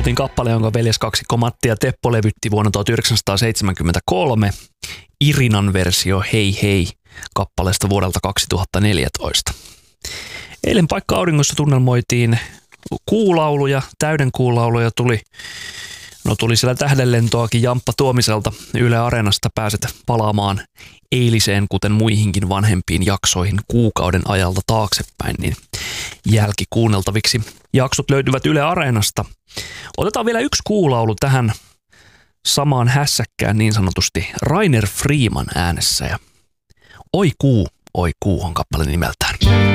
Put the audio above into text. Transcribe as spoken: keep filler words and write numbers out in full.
kuultiin kappale, jonka veljeskaksikko Matti ja Teppo levytti vuonna tuhatyhdeksänsataaseitsemänkymmentäkolme. Irinan versio Hei hei kappaleesta vuodelta kaksituhattaneljätoista. Eilen Paikka auringossa tunnelmoitiin kuulauluja, täyden kuulauluja tuli. No tuli siellä tähdenlentoakin Jamppa Tuomiselta Yle Areenasta. Pääset palaamaan eiliseen, kuten muihinkin vanhempiin jaksoihin kuukauden ajalta taaksepäin, niin jälkikuunneltaviksi jaksot löytyvät Yle Areenasta. Otetaan vielä yksi kuulaulu tähän samaan hässäkkään niin sanotusti. Rainer Freeman äänessä ja Oi kuu, oi kuu on kappale nimeltään.